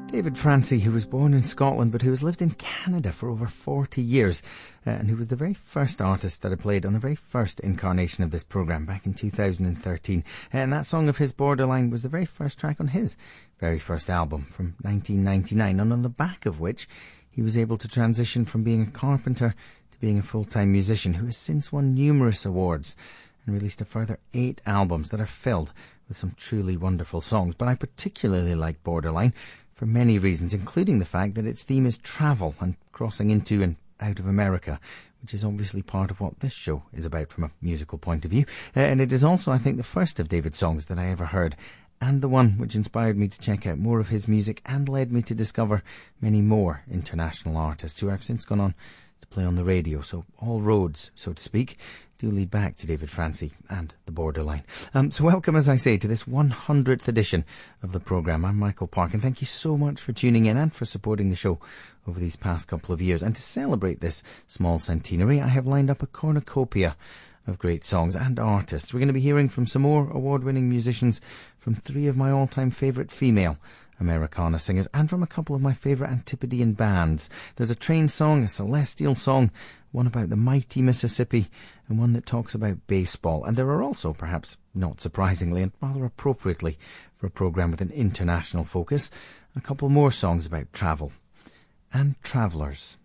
David Francie, who was born in Scotland but who has lived in Canada for over 40 years and who was the very first artist that I played on the very first incarnation of this programme back in 2013. And that song of his, Borderline, was the very first track on his very first album from 1999, and on the back of which he was able to transition from being a carpenter to being a full-time musician who has since won numerous awards and released a further 8 albums that are filled with some truly wonderful songs. But I particularly like Borderline for many reasons, including the fact that its theme is travel and crossing into and out of America, which is obviously part of what this show is about from a musical point of view. And it is also, I think, the first of David's songs that I ever heard, and the one which inspired me to check out more of his music and led me to discover many more international artists who I've since gone on to play on the radio. So all roads, so to speak, do lead back to David Francie and the Borderline. So welcome, as I say, to this 100th edition of the programme. I'm Michael Park, and thank you so much for tuning in and for supporting the show over these past couple of years. And to celebrate this small centenary, I have lined up a cornucopia of great songs and artists. We're going to be hearing from some more award-winning musicians, from 3 of my all-time favourite female Americana singers, and from a couple of my favourite Antipodean bands. There's a train song, a celestial song, one about the mighty Mississippi, and one that talks about baseball. And there are also, perhaps not surprisingly and rather appropriately for a programme with an international focus, a couple more songs about travel and travellers.